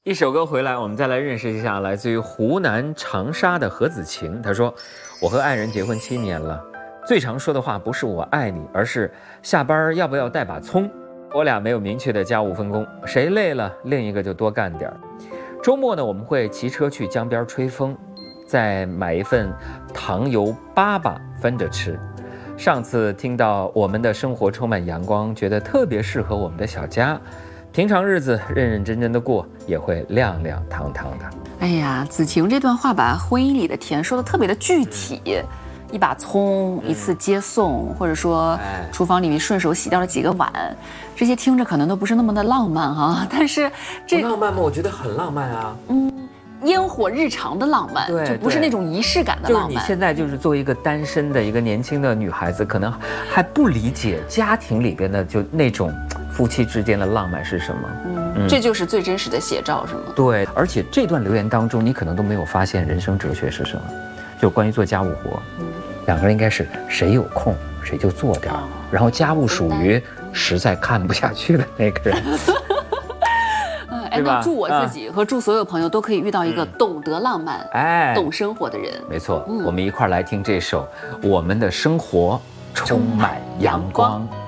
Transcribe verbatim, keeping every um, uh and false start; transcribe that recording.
一首歌回来，我们再来认识一下来自于湖南长沙的何子晴。他说：“我和爱人结婚七年了，最常说的话不是我爱你，而是下班要不要带把葱。我俩没有明确的家务分工，谁累了另一个就多干点儿。周末呢，我们会骑车去江边吹风，再买一份糖油粑粑分着吃。上次听到我们的生活充满阳光，觉得特别适合我们的小家。”平常日子认认真真的过，也会亮亮堂堂的。 哎呀，子晴这段话把婚姻里的甜说的特别的具体，一把葱，一次接送，或者说厨房里面顺手洗掉了几个碗，这些听着可能都不是那么的浪漫哈，但是这浪漫吗？我觉得很浪漫啊。 嗯。烟火日常的浪漫， 对， 就不是那种仪式感的浪漫。 就是你现在就是作为一个单身的一个年轻的女孩子，可能还不理解家庭里边的就那种夫妻之间的浪漫是什么。 嗯，嗯这就是最真实的写照，是吗？ 对，而且这段留言当中，你可能都没有发现人生哲学是什么，就关于做家务活，嗯、两个人应该是谁有空谁就做点儿，哦、然后家务属于实在看不下去的那个人。 哎，那祝我自己和祝所有朋友都可以遇到一个懂得浪漫、哎，懂生活的人。 没错，嗯、我们一块儿来听这首《我们的生活充满阳光》。